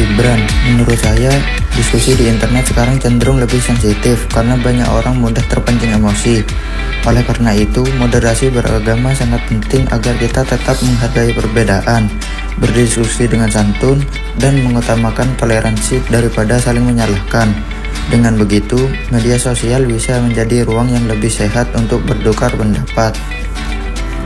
Gibran. Menurut saya, diskusi di internet sekarang cenderung lebih sensitif karena banyak orang mudah terpancing emosi. Oleh karena itu, moderasi beragama sangat penting agar kita tetap menghargai perbedaan, berdiskusi dengan santun, dan mengutamakan toleransi daripada saling menyalahkan. Dengan begitu, media sosial bisa menjadi ruang yang lebih sehat untuk bertukar pendapat.